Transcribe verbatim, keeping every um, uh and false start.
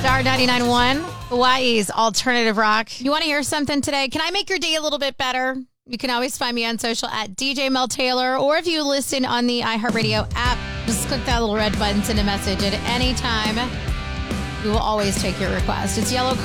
Star ninety-nine point one, Hawaii's alternative rock. You want to hear something today? Can I make your day a little bit better? You can always find me on social at D J Mel Taylor, or if you listen on the iHeartRadio app, just click that little red button, send a message at any time. We will always take your request. It's Yellow